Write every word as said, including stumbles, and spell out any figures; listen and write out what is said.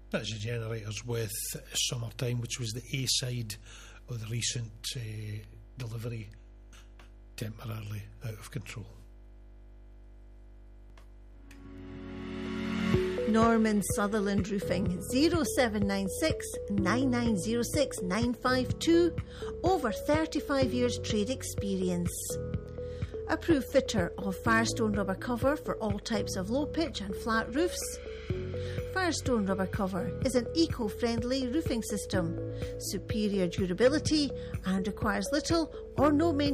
That's the generators with Summertime, which was the A side of the recent uh, delivery, Temporarily Out of Control. Norman Sutherland Roofing, zero seven nine six, nine nine zero six, nine five two. Over thirty-five years trade experience. Approved fitter of Firestone rubber cover for all types of low pitch and flat roofs. Firestone rubber cover is an eco-friendly roofing system, superior durability and requires little or no maintenance.